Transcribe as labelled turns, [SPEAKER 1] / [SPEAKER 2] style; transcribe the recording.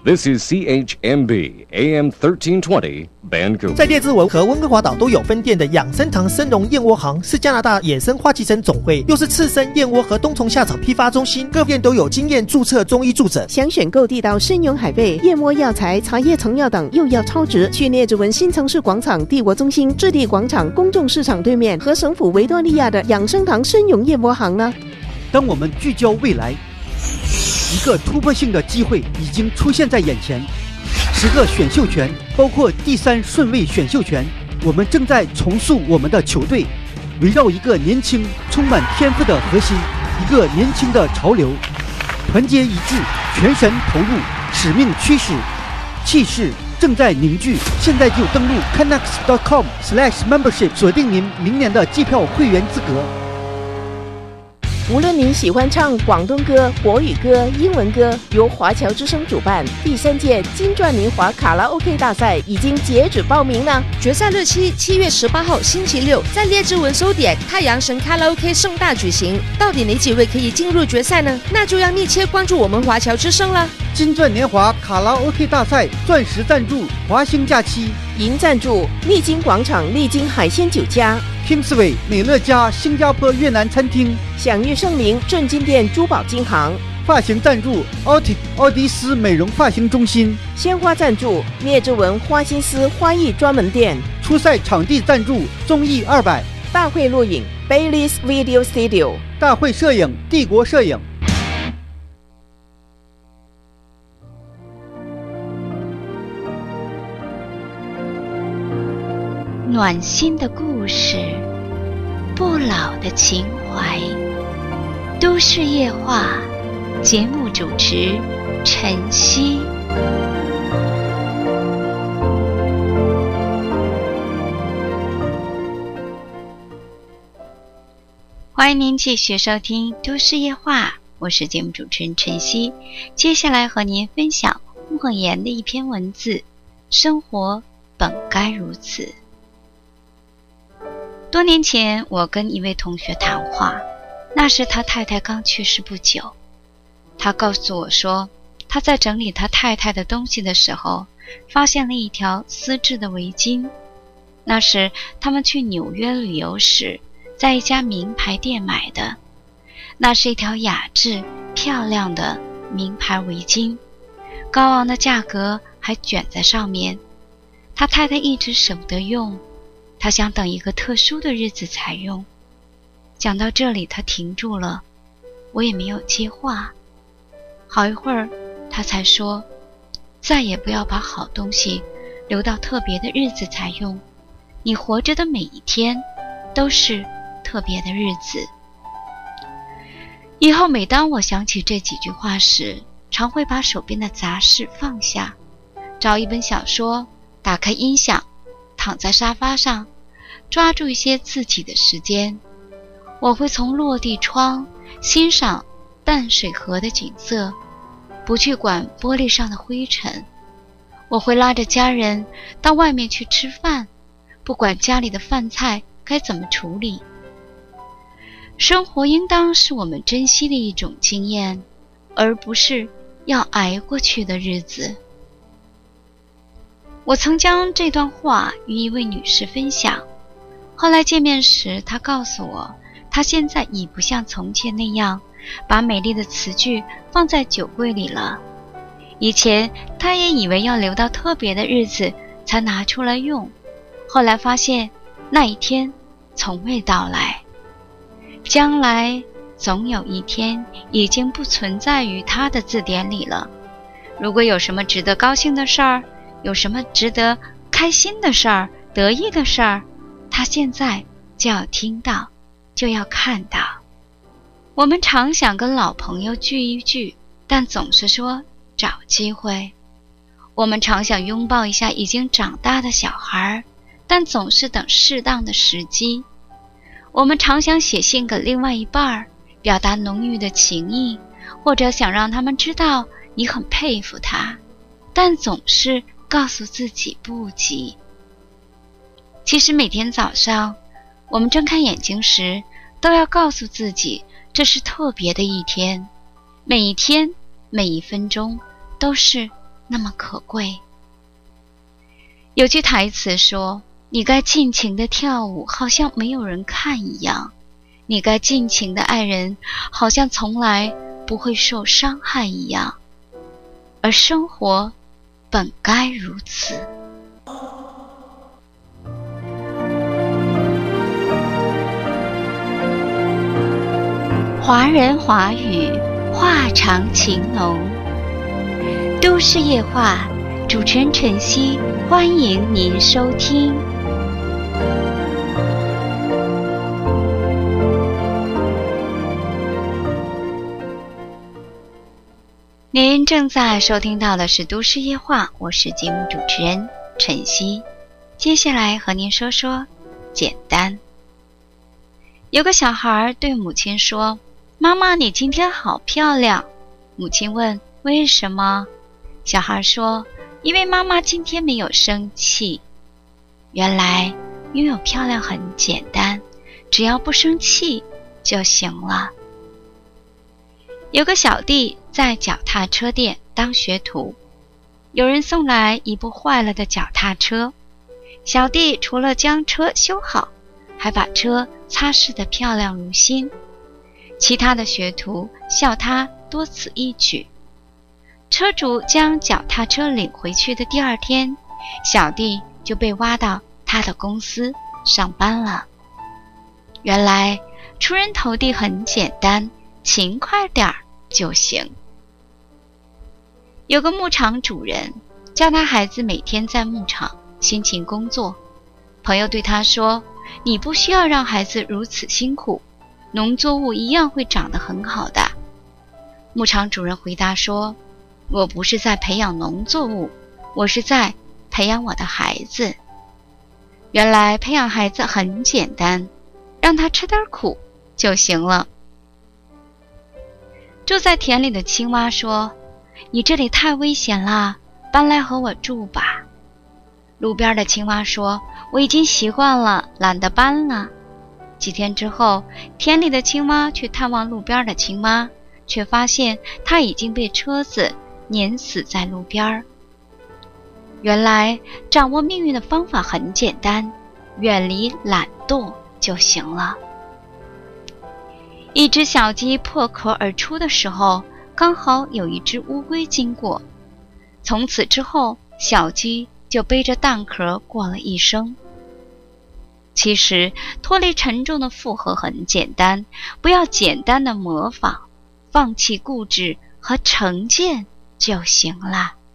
[SPEAKER 1] This is CHMB AM 1320 Vancouver。
[SPEAKER 2] 在列治文和温哥华岛都有分店的养生堂生荣燕窝行，是加拿大野生花旗参总会，又是赤生燕窝和冬虫夏草批发中心，各店都有经验注册中医助诊。
[SPEAKER 3] 想选购地道生荣海贝、燕窝药材、茶叶成药等，又要超值，去列治文新城市广场帝国中心置地广场公众市场对面和省府维多利亚的养生堂生荣燕窝行呢。
[SPEAKER 4] 当我们聚焦未来，一个突破性的机会已经出现在眼前。10个选秀权，包括第3顺位选秀权，我们正在重塑我们的球队，围绕一个年轻、充满天赋的核心，一个年轻的潮流，团结一致，全神投入，使命驱使，气势正在凝聚。现在就登录 canucks.com/membership， 锁定您明年的季票会员资格。
[SPEAKER 3] 无论您喜欢唱广东歌、国语歌、英文歌，由华侨之声主办第3届金钻年华卡拉 OK 大赛已经截止报名了。
[SPEAKER 5] 决赛日期7月18号星期六，在列治文收点太阳神卡拉 OK 盛大举行。到底哪几位可以进入决赛呢？那就要密切关注我们华侨之声了。
[SPEAKER 4] 金钻年华卡拉 OK 大赛钻石赞助华兴假期，
[SPEAKER 3] 银赞助丽晶广场丽晶海鲜酒家、
[SPEAKER 4] Kingsway 美乐家新加坡越南餐厅，
[SPEAKER 3] 享誉盛名正金店珠宝金行，
[SPEAKER 4] 发型赞助奥迪斯美容发型中心，
[SPEAKER 3] 鲜花赞助列治文花心思花艺专门店，
[SPEAKER 4] 初赛场地赞助综艺200，
[SPEAKER 3] 大会录影 Bailey's Video Studio，
[SPEAKER 4] 大会摄影帝国摄影。
[SPEAKER 6] 暖心的故事，不老的情怀，都市夜话，节目主持晨曦。欢迎您继续收听都市夜话，我是节目主持人晨曦。接下来和您分享莫言的一篇文字：生活本该如此。多年前，我跟一位同学谈话，那时他太太刚去世不久。他告诉我说，他在整理他太太的东西的时候，发现了一条丝质的围巾。那时他们去纽约旅游时，在一家名牌店买的。那是一条雅致漂亮的名牌围巾，高昂的价格还卷在上面。他太太一直舍不得用，他想等一个特殊的日子才用。讲到这里，他停住了，我也没有接话。好一会儿，他才说，再也不要把好东西留到特别的日子才用，你活着的每一天都是特别的日子。以后每当我想起这几句话时，常会把手边的杂事放下，找一本小说，打开音响，躺在沙发上，抓住一些自己的时间。我会从落地窗欣赏淡水河的景色，不去管玻璃上的灰尘。我会拉着家人到外面去吃饭，不管家里的饭菜该怎么处理。生活应当是我们珍惜的一种经验，而不是要挨过去的日子。我曾将这段话与一位女士分享，后来见面时，她告诉我，她现在已不像从前那样把美丽的词句放在酒柜里了。以前她也以为要留到特别的日子才拿出来用，后来发现那一天从未到来，将来总有一天已经不存在于她的字典里了。如果有什么值得高兴的事儿，有什么值得开心的事儿、得意的事儿，他现在就要听到，就要看到。我们常想跟老朋友聚一聚，但总是说找机会。我们常想拥抱一下已经长大的小孩，但总是等适当的时机。我们常想写信给另外一半，表达浓郁的情意，或者想让他们知道你很佩服他，但总是告诉自己不急。其实每天早上我们睁开眼睛时，都要告诉自己这是特别的一天，每一天每一分钟都是那么可贵。有句台词说，你该尽情地跳舞，好像没有人看一样；你该尽情地爱人，好像从来不会受伤害一样。而生活本该如此。华人华语，话长情浓。都市夜话，主持人晨曦，欢迎您收听。您正在收听到的是都市夜话，我是节目主持人晨曦。接下来和您说说简单。有个小孩对母亲说，妈妈，你今天好漂亮。母亲问，为什么？小孩说，因为妈妈今天没有生气。原来拥有漂亮很简单，只要不生气就行了。有个小弟在脚踏车店当学徒，有人送来一部坏了的脚踏车，小弟除了将车修好，还把车擦拭得漂亮如新。其他的学徒笑他多此一举。车主将脚踏车领回去的第二天，小弟就被挖到他的公司上班了。原来出人头地很简单，勤快点儿就行。有个牧场主人叫他孩子每天在牧场辛勤工作，朋友对他说，你不需要让孩子如此辛苦，农作物一样会长得很好的。牧场主人回答说，我不是在培养农作物，我是在培养我的孩子。原来培养孩子很简单，让他吃点苦就行了。住在田里的青蛙说，你这里太危险了，搬来和我住吧。路边的青蛙说，我已经习惯了，懒得搬了。几天之后，田里的青蛙去探望路边的青蛙，却发现它已经被车子碾死在路边。原来掌握命运的方法很简单，远离懒惰就行了。一只小鸡破壳而出的时候，刚好有一只乌龟经过。从此之后，小鸡就背着蛋壳过了一生。其实脱离沉重的负荷很简单，不要简单的模仿，放弃固执和成见就行了。